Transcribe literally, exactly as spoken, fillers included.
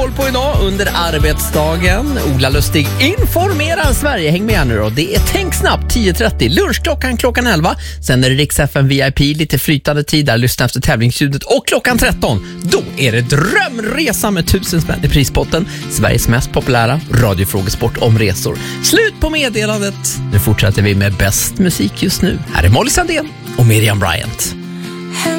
koll på idag under arbetsdagen. Ola Lustig informerar Sverige. Häng med nu då. Det är Tänk snabbt tio trettio. Lunchklockan klockan elva. Sen är det Rix F M V I P. Lite flytande tid där. Lyssna efter tävlingsljudet. Och klockan tretton. Då är det drömresa med tusen spänn i prispotten. Sveriges mest populära radiofrågesport om resor. Slut på meddelandet. Nu fortsätter vi med bäst musik just nu. Här är Molly Sandén och Miriam Bryant.